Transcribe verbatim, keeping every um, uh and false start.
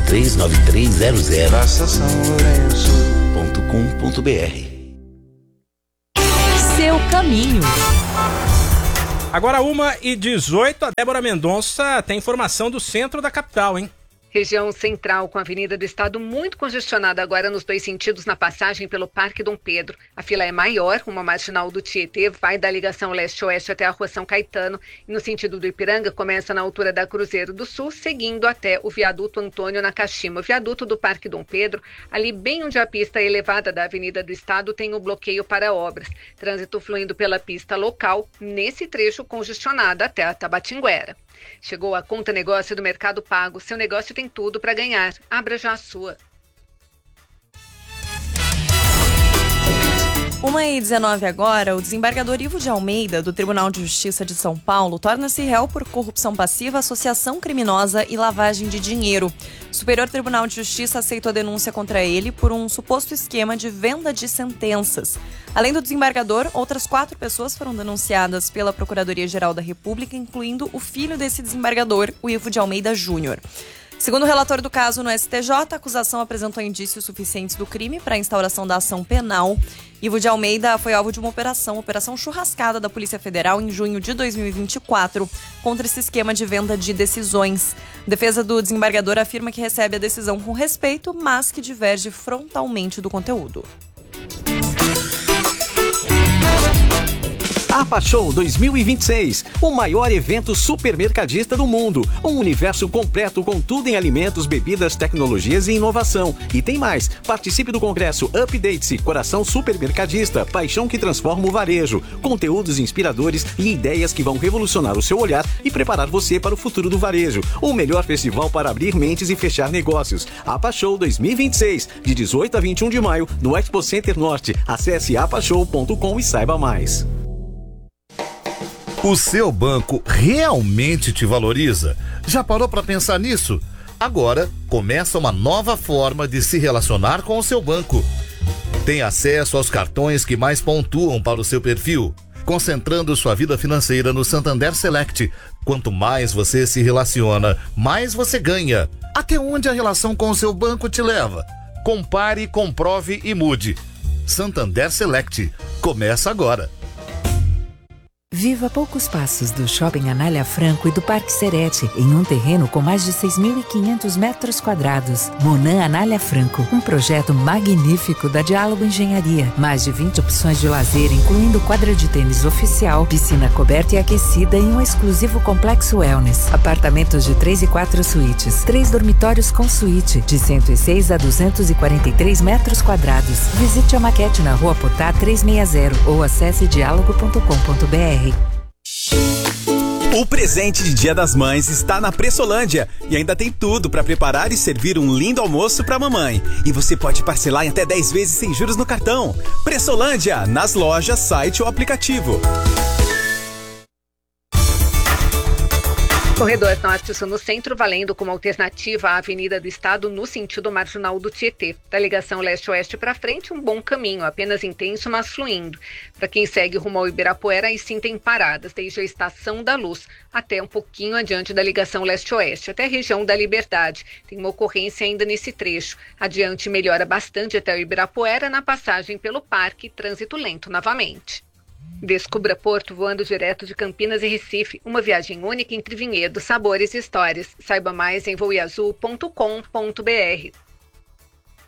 três nove três zero zero ponto com ponto br. Seu caminho. Agora uma e dezoito, a Débora Mendonça tem informação do centro da capital, hein? Região central com a Avenida do Estado muito congestionada agora nos dois sentidos na passagem pelo Parque Dom Pedro. A fila é maior, uma marginal do Tietê vai da ligação leste-oeste até a Rua São Caetano e no sentido do Ipiranga começa na altura da Cruzeiro do Sul, seguindo até o viaduto Antônio Nakashima. O viaduto do Parque Dom Pedro, ali bem onde a pista elevada da Avenida do Estado tem o bloqueio para obras. Trânsito fluindo pela pista local, nesse trecho congestionado até a Tabatinguera. Chegou a Conta Negócio do Mercado Pago. Seu negócio tem tudo para ganhar. Abra já a sua. uma e dezenove agora, o desembargador Ivo de Almeida, do Tribunal de Justiça de São Paulo, torna-se réu por corrupção passiva, associação criminosa e lavagem de dinheiro. O Superior Tribunal de Justiça aceitou a denúncia contra ele por um suposto esquema de venda de sentenças. Além do desembargador, outras quatro pessoas foram denunciadas pela Procuradoria-Geral da República, incluindo o filho desse desembargador, o Ivo de Almeida Júnior. Segundo o relator do caso no S T J, a acusação apresentou indícios suficientes do crime para a instauração da ação penal. Ivo de Almeida foi alvo de uma operação, Operação Churrascada da Polícia Federal em junho de dois mil e vinte e quatro, contra esse esquema de venda de decisões. A defesa do desembargador afirma que recebe a decisão com respeito, mas que diverge frontalmente do conteúdo. APA Show dois mil e vinte e seis, o maior evento supermercadista do mundo. Um universo completo com tudo em alimentos, bebidas, tecnologias e inovação. E tem mais, participe do congresso Update-se, Coração Supermercadista, paixão que transforma o varejo. Conteúdos inspiradores e ideias que vão revolucionar o seu olhar e preparar você para o futuro do varejo. O melhor festival para abrir mentes e fechar negócios. APA Show dois mil e vinte e seis, de dezoito a vinte e um de maio, no Expo Center Norte. Acesse apa show ponto com e saiba mais. O seu banco realmente te valoriza? Já parou para pensar nisso? Agora começa uma nova forma de se relacionar com o seu banco. Tem acesso aos cartões que mais pontuam para o seu perfil, concentrando sua vida financeira no Santander Select. Quanto mais você se relaciona, mais você ganha. Até onde a relação com o seu banco te leva? Compare, comprove e mude. Santander Select. Começa agora. Viva a poucos passos do Shopping Anália Franco e do Parque Serete, em um terreno com mais de seis mil e quinhentos metros quadrados. Monan Anália Franco, um projeto magnífico da Diálogo Engenharia. Mais de vinte opções de lazer, incluindo quadra de tênis oficial, piscina coberta e aquecida e um exclusivo complexo wellness. Apartamentos de três e quatro suítes, três dormitórios com suíte, de cento e seis a duzentos e quarenta e três metros quadrados. Visite a maquete na Rua Potá trezentos e sessenta ou acesse diálogo ponto com ponto br. O presente de Dia das Mães está na Pressolândia e ainda tem tudo para preparar e servir um lindo almoço para a mamãe. E você pode parcelar em até dez vezes sem juros no cartão. Pressolândia, nas lojas, site ou aplicativo. Corredor Norte-Sul no centro, valendo como alternativa à Avenida do Estado no sentido marginal do Tietê. Da ligação leste-oeste para frente, um bom caminho, apenas intenso, mas fluindo. Para quem segue rumo ao Ibirapuera, aí sim tem paradas, desde a Estação da Luz até um pouquinho adiante da ligação leste-oeste, até a região da Liberdade. Tem uma ocorrência ainda nesse trecho. Adiante melhora bastante até o Ibirapuera, na passagem pelo parque, trânsito lento novamente. Descubra Porto voando direto de Campinas e Recife, uma viagem única entre vinhedos, sabores e histórias. Saiba mais em voe azul ponto com ponto br.